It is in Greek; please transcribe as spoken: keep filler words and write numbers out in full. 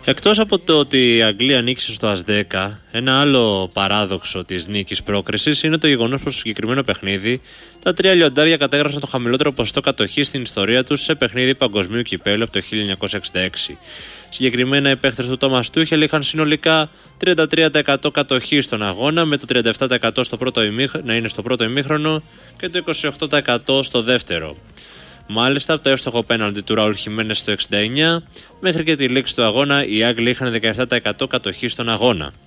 Εκτός από το ότι η Αγγλία νίκησε στο ΑΣ δέκα, ένα άλλο παράδοξο της νίκης πρόκρισης είναι το γεγονός πως στο συγκεκριμένο παιχνίδι τα τρία λιοντάρια κατέγραψαν το χαμηλότερο ποσοστό κατοχής στην ιστορία τους σε παιχνίδι παγκοσμίου κυπέλλου από το χίλια εννιακόσια εξήντα έξι. Συγκεκριμένα οι παίχτες του Τόμας Τούχελ είχαν συνολικά τριάντα τρία τοις εκατό κατοχή στον αγώνα, με το τριάντα επτά τοις εκατό στο πρώτο ημίχρονο, να είναι στο πρώτο ημίχρονο και το είκοσι οκτώ τοις εκατό στο δεύτερο. Μάλιστα, από το εύστοχο πέναλτι του Ραούλ Χιμένες στο εξήντα εννιά μέχρι και τη λήξη του αγώνα, οι Άγγλοι είχαν δεκαεπτά τοις εκατό κατοχή στον αγώνα.